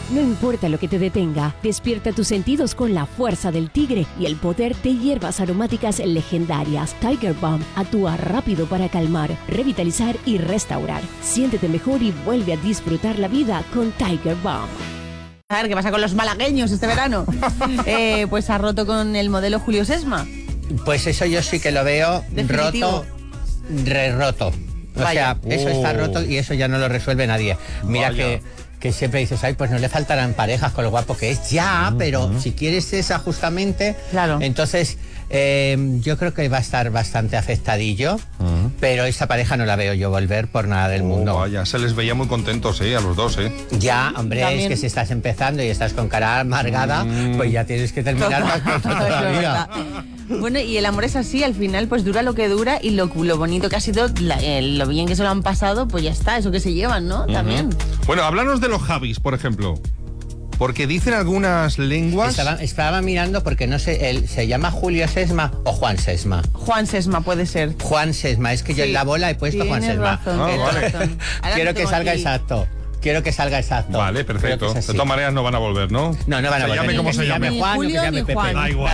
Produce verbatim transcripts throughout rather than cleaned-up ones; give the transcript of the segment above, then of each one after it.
No importa lo que te detenga, despierta tus sentidos con la fuerza del tigre y el poder de hierbas aromáticas legendarias. Tiger Balm actúa rápido para calmar, revitalizar y restaurar. Siéntete mejor y vuelve a disfrutar la vida con Tiger Balm. A ver, ¿qué pasa con los malagueños este verano? eh, pues ha roto con el modelo Julio Sesma. Pues eso yo sí que lo veo Definitivo. roto, re roto. O Vaya. sea, eso está roto y eso ya no lo resuelve nadie. Mira Vaya. que, que siempre dices, ay, pues no le faltarán parejas con lo guapo que es. Ya, pero si quieres esa justamente, Claro. entonces eh, yo creo que va a estar bastante afectadillo, pero esa pareja no la veo yo volver por nada del Oh, mundo. vaya, se les veía muy contentos, ¿eh? A los dos, ¿eh? Ya, hombre, También. es que si estás empezando y estás con cara amargada, pues ya tienes que terminar más pronto Es todavía. verdad. Bueno, y el amor es así, al final pues dura lo que dura y lo, lo bonito que ha sido, la- el- lo bien que se lo han pasado, pues ya está, eso que se llevan, ¿no? También. Bueno, háblanos de los Javis, por ejemplo. Porque dicen algunas lenguas... Estaba, estaba mirando porque no sé, él se llama Julio Sesma o Juan Sesma. Juan Sesma puede ser. Juan Sesma, es que yo Sí, en la bola he puesto Juan tienes Sesma. razón, Ah, tienes vale. razón. Ahora Quiero lo que tengo salga aquí. exacto. Quiero que salga exacto. Vale, perfecto. Creo que De es así. todas maneras no van a volver, ¿no? No, no van a Se volver. llame como Ni se que llame. Ni Juan, ni que Julio, llame ni Pepe. Juan. Da igual.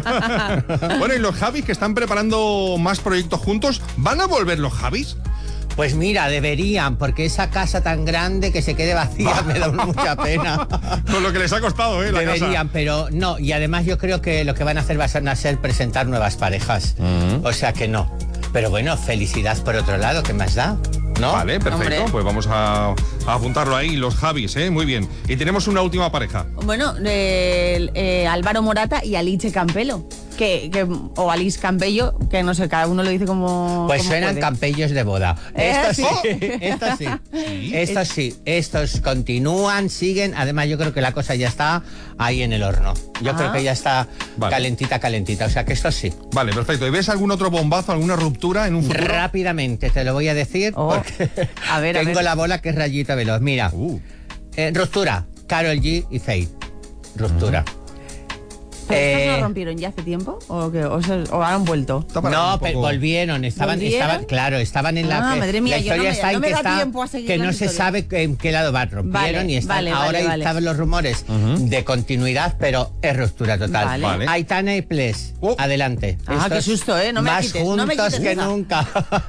Nada. Bueno, y los Javis que están preparando más proyectos juntos, ¿van a volver los Javis? Pues mira, deberían, porque esa casa tan grande que se quede vacía me da mucha pena. Con lo que les ha costado, ¿eh? La Deberían, casa. pero no. Y además yo creo que lo que van a hacer va a ser presentar nuevas parejas. O sea que no. Pero bueno, felicidad por otro lado, ¿qué más da? ¿No? Vale, perfecto. Hombre. Pues vamos a, a apuntarlo ahí, los Javis, ¿eh? Muy bien. Y tenemos una última pareja. Bueno, eh, eh, Álvaro Morata y Alice Campello. Que, que, o Alice Campello, que no sé, cada uno lo dice como. Pues como suenan puede. campellos de boda. ¿Eh? Estos sí, estos sí. Estos sí, estos continúan, siguen. Además, yo creo que la cosa ya está ahí en el horno. Yo Ah. creo que ya está Vale. calentita, calentita. O sea que estos sí. Vale, perfecto. ¿Y ves algún otro bombazo, alguna ruptura en un futuro? Rápidamente te lo voy a decir Oh. porque A ver, a tengo ver. la bola que es rayita veloz. Mira, Uh. eh, ruptura, Karol G y Faith. Ruptura. ¿Pero estos Eh, no rompieron ya hace tiempo? ¿O, que, o, se- o han vuelto? Está parado No, un pero poco. volvieron, estaban, ¿Volvieron? estaban, claro, estaban en la Ah, que- madre mía, la yo no historia me- está en no me que da está, tiempo a seguir que las no se historias. sabe en qué lado van, rompieron Vale, y están, vale, ahora vale, vale. estaban los rumores de continuidad, pero es ruptura total. Vale. Vale. Aitana y Ples, Oh. adelante. Ah, Estos qué susto, ¿eh? No me más quites, juntos no me quites que esa. nunca.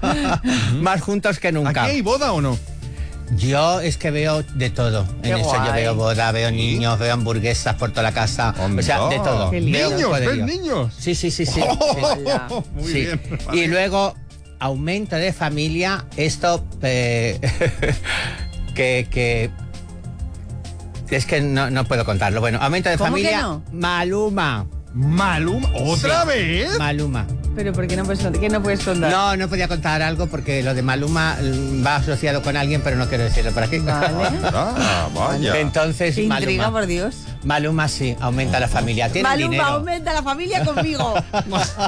Más juntos que ¿Aquí nunca. hay boda o no? Yo es que veo de todo. Qué en eso yo guay. veo boda, veo niños, veo hamburguesas por toda la casa. O sea, de todo. Qué Veo lindo. Niños, poderío. ¿ves niños? Sí, sí, sí, sí. Hola. Muy Sí. bien. Y luego, aumento de familia, esto eh, que, que es que no, no puedo contarlo. Bueno, aumento de ¿Cómo que familia, no? Maluma. Maluma, ¿otra Sí. vez? Maluma. Pero ¿por qué no puedes, qué no puedes contar? No, no podía contar algo porque lo de Maluma mm, va asociado con alguien, pero no quiero decirlo por aquí. Vale. Ah, vaya. Entonces, Qué intriga, Maluma. por Dios. Maluma sí, aumenta la familia. Tiene Maluma, dinero. aumenta la familia conmigo.